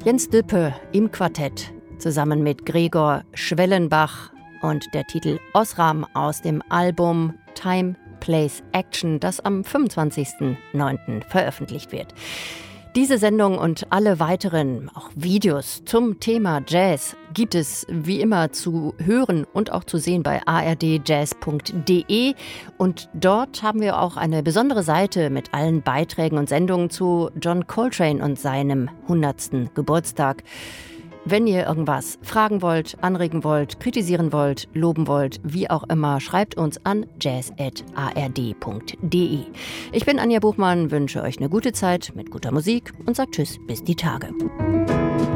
Jens Düppe im Quartett zusammen mit Gregor Schwellenbach und der Titel Osram aus dem Album Time, Place, Action, das am 25.09. veröffentlicht wird. Diese Sendung und alle weiteren, auch Videos zum Thema Jazz, gibt es wie immer zu hören und auch zu sehen bei ardjazz.de. Und dort haben wir auch eine besondere Seite mit allen Beiträgen und Sendungen zu John Coltrane und seinem 100. Geburtstag. Wenn ihr irgendwas fragen wollt, anregen wollt, kritisieren wollt, loben wollt, wie auch immer, schreibt uns an jazz@ard.de. Ich bin Anja Buchmann, wünsche euch eine gute Zeit mit guter Musik und sage Tschüss bis die Tage.